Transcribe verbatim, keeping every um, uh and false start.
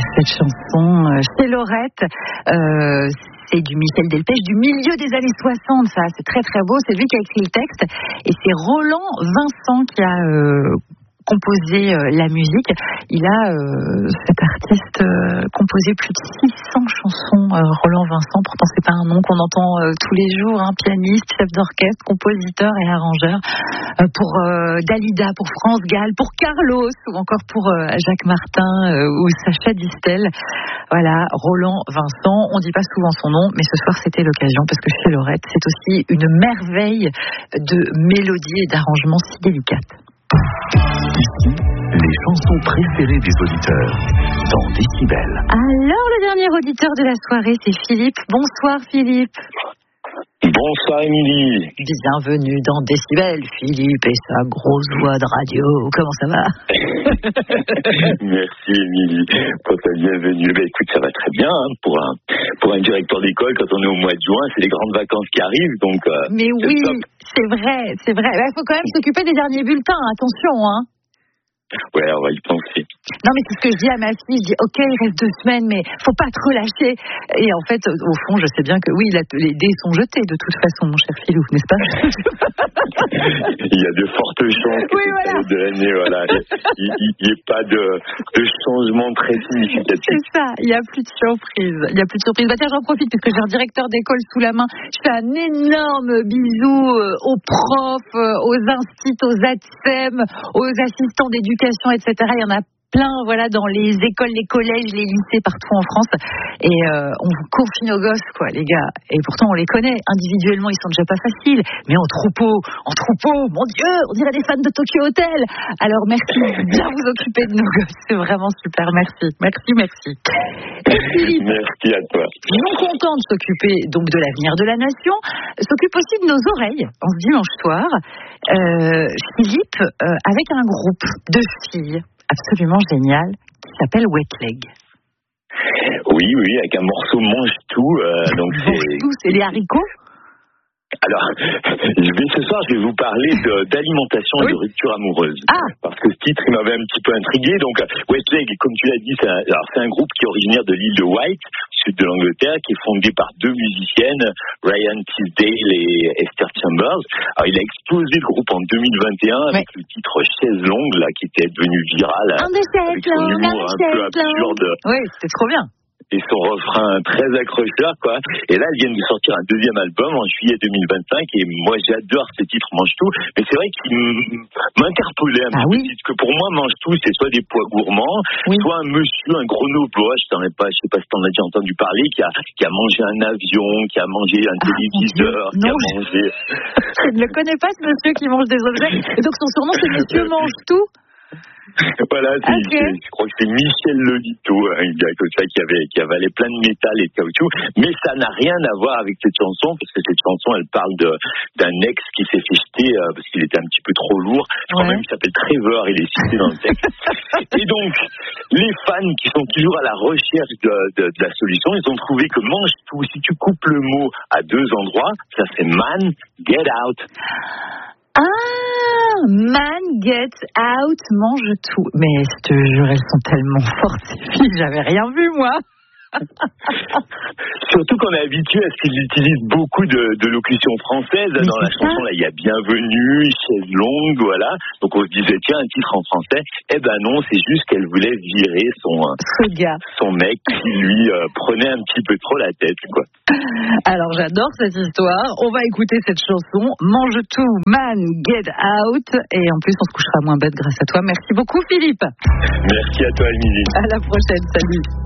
cette chanson euh, chez Laurette. Euh, c'est du Michel Delpech, du milieu des années soixante, ça, c'est très très beau. C'est lui qui a écrit le texte. Et c'est Roland Vincent qui a euh, composé euh, la musique. Il a, euh, cet artiste, euh, composé plus de six cents chansons, euh, Roland Vincent. Pourtant, c'est pas un nom qu'on entend euh, tous les jours, hein, pianiste, chef d'orchestre, compositeur et arrangeur. Euh, pour euh, Dalida, pour France Gall, pour Carlos, ou encore pour euh, Jacques Martin euh, ou Sacha Distel. Voilà, Roland Vincent. On dit pas souvent son nom, mais ce soir, c'était l'occasion, parce que chez Laurette, c'est aussi une merveille de mélodie et d'arrangement si délicate. Ici, les chansons préférées des auditeurs dans Décibel. Alors, le dernier auditeur de la soirée, c'est Philippe. Bonsoir Philippe. Bonsoir Émilie. Bienvenue dans Décibel, Philippe et sa grosse voix de radio. Comment ça va? Merci Émilie pour ta bienvenue. Ben, écoute, ça va très bien hein, pour un pour un directeur d'école quand on est au mois de juin, c'est les grandes vacances qui arrivent, donc. Euh, Mais oui, c'est vrai, c'est vrai. Il faut quand même s'occuper des derniers bulletins. Attention, hein. Ouais, on va y penser. Non, mais c'est ce que je dis à ma fille. Je dis, ok, il reste deux semaines, mais faut pas te relâcher. Et en fait, au fond, je sais bien que oui, la, les dés sont jetés de toute façon, mon cher Philou, n'est-ce pas? Il y a de fortes chances que oui, cette voilà. période de l'année, voilà, il n'y ait pas de, de changement très significatif. C'est ça, il n'y a plus de surprise. Il n'y a plus de surprise. Bah tiens, j'en profite puisque j'ai un directeur d'école sous la main. Je fais un énorme bisou aux profs, aux instituts, aux A T S E M, aux assistants d'éducation, et cetera. Il y en a plein, voilà, dans les écoles, les collèges, les lycées, partout en France. Et euh, on vous confie nos gosses, quoi, les gars. Et pourtant, on les connaît. Individuellement, ils sont déjà pas faciles. Mais en troupeau, en troupeau, mon Dieu, on dirait des fans de Tokyo Hotel. Alors, merci de bien vous occuper de nos gosses. C'est vraiment super. Merci. Merci, merci. Et Philippe, merci à toi. non content de s'occuper donc de l'avenir de la nation, s'occupe aussi de nos oreilles en ce dimanche soir. Euh, Philippe, euh, avec un groupe de filles absolument génial qui s'appelle Wet Leg. Oui, oui, avec un morceau mange-tout. Euh, donc c'est... Mange-tout, c'est les haricots? Alors, je vais, ce soir, je vais vous parler de, d'alimentation et oui. de rupture amoureuse. Ah. Parce que ce titre, il m'avait un petit peu intrigué. Donc, Wet Leg, comme tu l'as dit, c'est un, alors, c'est un groupe qui est originaire de l'île de Wight, au sud de l'Angleterre, qui est fondé par deux musiciennes, Ryan Tisdale et Esther Chambers. Alors, il a explosé le groupe en deux mille vingt et un avec oui. le titre Chaise longue, là, qui était devenu viral. Un de avec son humour un peu absurde. Oui, c'était trop bien. Et son refrain très accrocheur, quoi. Et là, elles viennent de sortir un deuxième album en juillet deux mille vingt-cinq, et moi, j'adore ce titre, Mange tout. Mais c'est vrai qu'il m'interpellait un ah, petit oui. peu, parce que pour moi, Mange tout, c'est soit des pois gourmands, oui. soit un monsieur, un grenoblois, je t'en ai pas, je sais pas si t'en as déjà entendu parler, qui a, qui a mangé un avion, qui a mangé un ah, téléviseur, qui non, a mangé. Je ne le connais pas, ce monsieur qui mange des objets. Et donc, son surnom, c'est Monsieur Mange tout. Voilà, c'est, okay. c'est, je crois que c'est Michel Lolito, un gars comme ça qui avait qui avalait plein de métal et de caoutchouc, mais ça n'a rien à voir avec cette chanson, parce que cette chanson, elle parle de d'un ex qui s'est fait jeter euh, parce qu'il était un petit peu trop lourd. Je crois ouais. même qu'il s'appelle Trevor, il est cité dans le texte. Et donc, les fans qui sont toujours à la recherche de, de, de la solution, ils ont trouvé que mange tout, si tu coupes le mot à deux endroits, ça fait man, get out. Ah, man get out, mange tout. Mais je te jure, elles sont tellement fortes, ces filles, j'avais rien vu, moi. Surtout qu'on est habitué à ce qu'ils utilisent beaucoup de, de locutions françaises. Mais dans la ça. chanson, là, il y a bienvenue, chaise longue, voilà. Donc on se disait, tiens, un titre en français. Eh ben non, c'est juste qu'elle voulait virer son, Ce gars. son mec qui lui euh, prenait un petit peu trop la tête, quoi. Alors j'adore cette histoire. On va écouter cette chanson, Mange tout, man, get out. Et en plus, on se couchera moins bête grâce à toi. Merci beaucoup, Philippe. Merci à toi, Émilie. À la prochaine, salut.